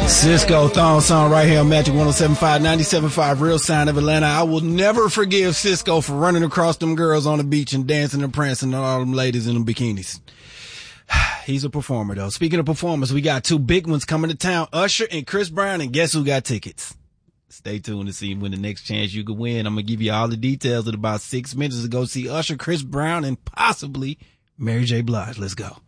Cisco Thong Song right here on Magic 107.5, 97.5 Real Sound of Atlanta. I will never forgive Cisco for running across them girls on the beach and dancing and prancing on all them ladies in them bikinis. He's a performer though. Speaking of performers, we got two big ones coming to town, Usher and Chris Brown, and guess who got tickets? Stay tuned to see when the next chance you could win. I'm going to give you all the details in about 6 minutes to go see Usher, Chris Brown, and possibly Mary J. Blige. Let's go.